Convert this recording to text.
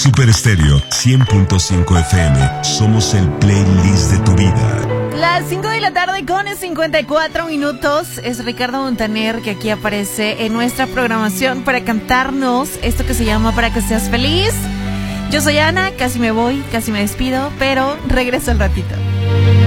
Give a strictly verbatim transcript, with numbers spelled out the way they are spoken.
Super Estéreo cien punto cinco F M. Somos el playlist de tu vida. Las cinco de la tarde con cincuenta y cuatro minutos. Es Ricardo Montaner que aquí aparece en nuestra programación para cantarnos esto que se llama Para que seas feliz. Yo soy Ana, casi me voy, casi me despido, pero regreso al ratito.